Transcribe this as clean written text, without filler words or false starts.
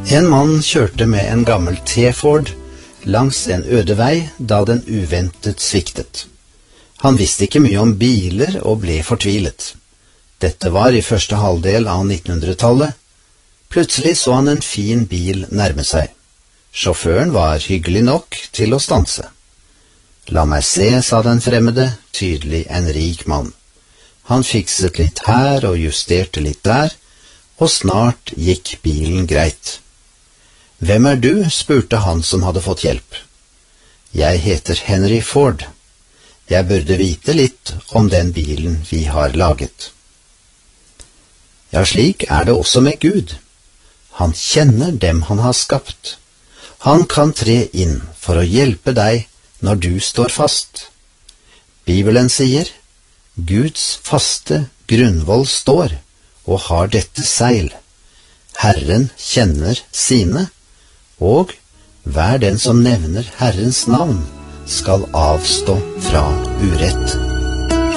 En mann kjørte med en gammel T-Ford langs en øde vei da den uventet sviktet. Han visste ikke mye om biler og ble fortvilet. Dette var i første halvdel av 1900-tallet. Plutselig så han en fin bil nærme seg. Sjåføren var hyggelig nok til å stanse. «La meg se», sa den fremmede, tydelig en rik mann. Han fikset litt her og justerte litt der, og snart gikk bilen greit. «Hvem er du?» spurte han som hadde fått hjelp. «Jeg heter Henry Ford. Jeg burde vite litt om den bilen vi har laget.» Ja, slik er det også med Gud. Han kjenner dem han har skapt. Han kan tre inn for å hjelpe deg når du står fast. Bibelen sier, Guds faste grunnvoll står og har dette seil. Herren kjenner sine, og hver den som nevner Herrens navn skal avstå fra urett.